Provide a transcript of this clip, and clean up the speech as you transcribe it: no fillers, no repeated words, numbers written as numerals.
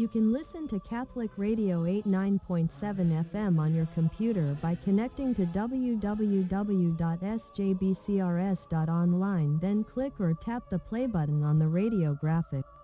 You can listen to Catholic Radio 89.7 FM on your computer by connecting to www.sjbcrs.online, then click or tap the play button on the radio graphic.